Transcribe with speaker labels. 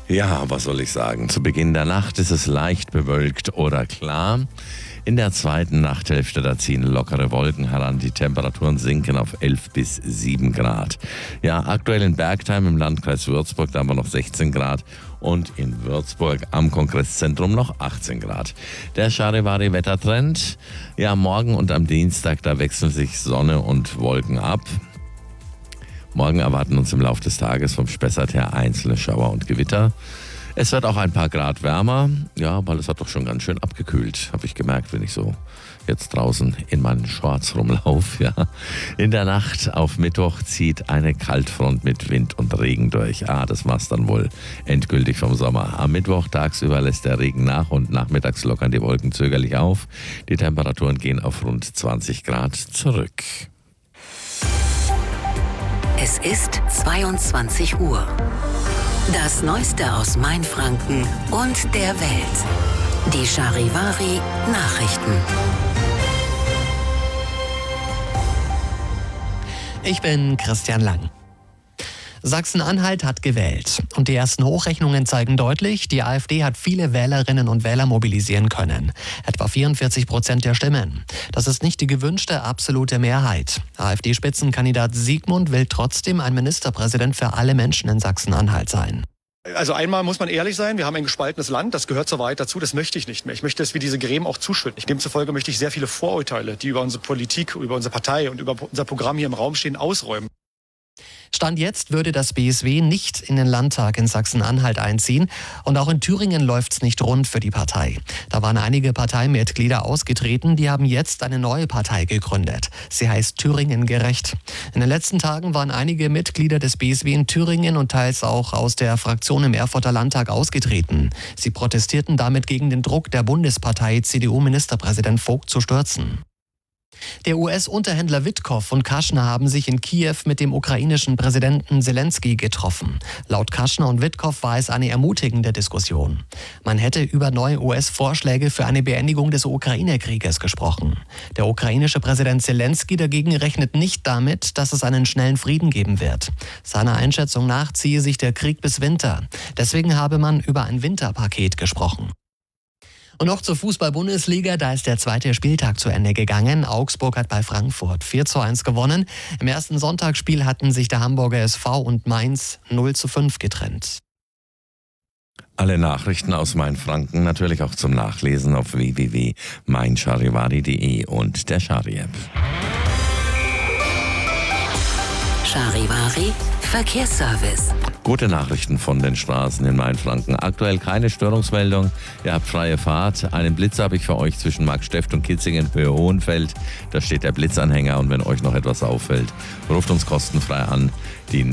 Speaker 1: Ja, was soll ich sagen? Zu Beginn der Nacht ist es leicht bewölkt oder klar. In der zweiten Nachthälfte, da ziehen lockere Wolken heran. Die Temperaturen sinken auf 11 bis 7 Grad. Ja, aktuell in Bergheim im Landkreis Würzburg, da haben wir noch 16 Grad. Und in Würzburg am Kongresszentrum noch 18 Grad. Der Charivari-Wettertrend. Ja, morgen und am Dienstag, da wechseln sich Sonne und Wolken ab. Morgen erwarten uns im Laufe des Tages vom Spessart her einzelne Schauer und Gewitter. Es wird auch ein paar Grad wärmer, ja, weil es hat doch schon ganz schön abgekühlt, habe ich gemerkt, wenn ich so jetzt draußen in meinen Shorts rumlaufe. Ja. In der Nacht auf Mittwoch zieht eine Kaltfront mit Wind und Regen durch. Das war's dann wohl endgültig vom Sommer. Am Mittwoch tagsüber lässt der Regen nach und nachmittags lockern die Wolken zögerlich auf. Die Temperaturen gehen auf rund 20 Grad zurück.
Speaker 2: Es ist 22 Uhr. Das Neueste aus Mainfranken und der Welt. Die Charivari Nachrichten.
Speaker 3: Ich bin Christian Lang. Sachsen-Anhalt hat gewählt. Und die ersten Hochrechnungen zeigen deutlich, die AfD hat viele Wählerinnen und Wähler mobilisieren können. Etwa 44% der Stimmen. Das ist nicht die gewünschte absolute Mehrheit. AfD-Spitzenkandidat Siegmund will trotzdem ein Ministerpräsident für alle Menschen in Sachsen-Anhalt sein.
Speaker 4: Also einmal muss man ehrlich sein, wir haben ein gespaltenes Land, das gehört zur Wahrheit dazu, das möchte ich nicht mehr. Ich möchte, dass wir diese Gräben auch zuschütten. Demzufolge möchte ich sehr viele Vorurteile, die über unsere Politik, über unsere Partei und über unser Programm hier im Raum stehen, ausräumen.
Speaker 3: Stand jetzt würde das BSW nicht in den Landtag in Sachsen-Anhalt einziehen und auch in Thüringen läuft's nicht rund für die Partei. Da waren einige Parteimitglieder ausgetreten, die haben jetzt eine neue Partei gegründet. Sie heißt Thüringen gerecht. In den letzten Tagen waren einige Mitglieder des BSW in Thüringen und teils auch aus der Fraktion im Erfurter Landtag ausgetreten. Sie protestierten damit gegen den Druck der Bundespartei CDU-Ministerpräsident Vogt zu stürzen. Der US-Unterhändler Witkow und Kaschner haben sich in Kiew mit dem ukrainischen Präsidenten Selenskyj getroffen. Laut Kaschner und Witkow war es eine ermutigende Diskussion. Man hätte über neue US-Vorschläge für eine Beendigung des Ukraine-Krieges gesprochen. Der ukrainische Präsident Selenskyj dagegen rechnet nicht damit, dass es einen schnellen Frieden geben wird. Seiner Einschätzung nach ziehe sich der Krieg bis Winter. Deswegen habe man über ein Winterpaket gesprochen. Und noch zur Fußball-Bundesliga, da ist der zweite Spieltag zu Ende gegangen. Augsburg hat bei Frankfurt 4:1 gewonnen. Im ersten Sonntagsspiel hatten sich der Hamburger SV und Mainz 0:5 getrennt.
Speaker 1: Alle Nachrichten aus Mainfranken natürlich auch zum Nachlesen auf www.meincharivari.de und der Chari-App.
Speaker 2: Charivari Verkehrsservice.
Speaker 1: Gute Nachrichten von den Straßen in Mainfranken. Aktuell keine Störungsmeldung. Ihr habt freie Fahrt. Einen Blitz habe ich für euch zwischen Marksteft und Kitzingen, Höhe Hohenfeld. Da steht der Blitzanhänger und wenn euch noch etwas auffällt, ruft uns kostenfrei an. Die